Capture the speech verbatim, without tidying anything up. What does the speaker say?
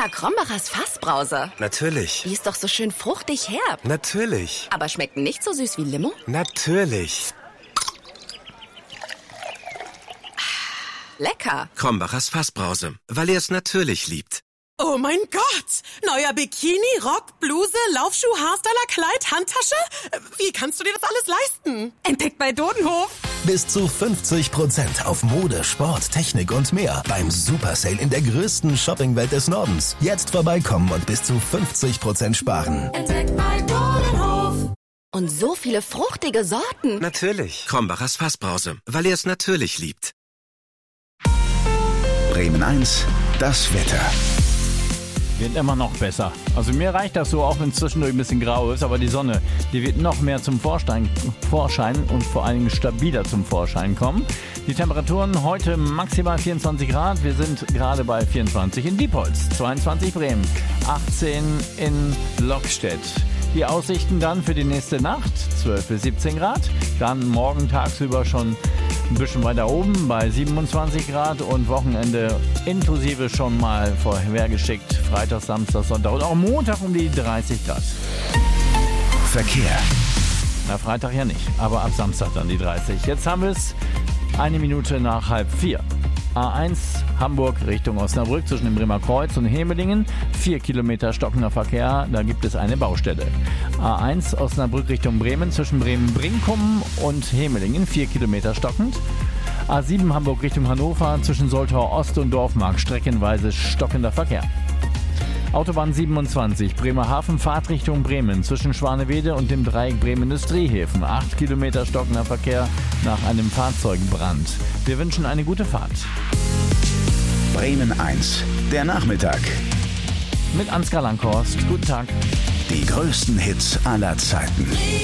Lecker, Krombacher Fassbrause. Natürlich. Die ist doch so schön fruchtig herb. Natürlich. Aber schmeckt nicht so süß wie Limo? Natürlich. Lecker. Krombacher Fassbrause, weil er es natürlich liebt. Oh mein Gott! Neuer Bikini, Rock, Bluse, Laufschuh, Haarstyler, Kleid, Handtasche? Wie kannst du dir das alles leisten? Entdeckt bei Dodenhof. Bis zu fünfzig Prozent auf Mode, Sport, Technik und mehr beim Super Sale in der größten Shoppingwelt des Nordens. Jetzt vorbeikommen und bis zu fünfzig Prozent sparen. Entdeckt bei Dodenhof. Und so viele fruchtige Sorten. Natürlich. Krombacher Fassbrause, weil er es natürlich liebt. Bremen eins, das Wetter. Wird immer noch besser. Also mir reicht das so, auch wenn es zwischendurch ein bisschen grau ist, aber die Sonne, die wird noch mehr zum Vorschein, Vorschein und vor allen Dingen stabiler zum Vorschein kommen. Die Temperaturen heute maximal vierundzwanzig Grad. Wir sind gerade bei vierundzwanzig in Diepholz, zweiundzwanzig Bremen, achtzehn in Lockstedt. Die Aussichten dann für die nächste Nacht, zwölf bis siebzehn Grad. Dann morgen tagsüber schon ein bisschen weiter oben bei siebenundzwanzig Grad und Wochenende inklusive schon mal vorhergeschickt. Freitag, Samstag, Sonntag und auch Montag um die dreißig Grad. Verkehr. Na, Freitag ja nicht, aber ab Samstag dann die dreißig. Jetzt haben wir es eine Minute nach halb vier. A eins Hamburg Richtung Osnabrück zwischen dem Bremer Kreuz und Hemelingen. Vier Kilometer stockender Verkehr, da gibt es eine Baustelle. A eins Osnabrück Richtung Bremen zwischen Bremen-Brinkum und Hemelingen. Vier Kilometer stockend. A sieben Hamburg Richtung Hannover zwischen Soltau Ost und Dorfmark. Streckenweise stockender Verkehr. Autobahn siebenundzwanzig, Bremerhaven, Fahrtrichtung Bremen, zwischen Schwanewede und dem Dreieck Bremen-Industriehäfen. Acht Kilometer stockender Verkehr nach einem Fahrzeugbrand. Wir wünschen eine gute Fahrt. Bremen eins, der Nachmittag. Mit Ansgar Langhorst. Guten Tag. Die größten Hits aller Zeiten.